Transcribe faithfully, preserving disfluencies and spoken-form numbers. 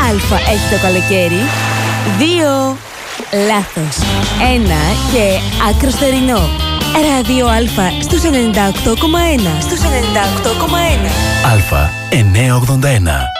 αλφα έχει το καλοκαίρι? Δύο. Λάθος. Ένα και άκρο θερινό. Ράδιο Αλφα στους ενενήντα οκτώ κόμμα ένα. Στους ενενήντα οκτώ κόμμα ένα. Αλφα εννιακόσια ογδόντα ένα.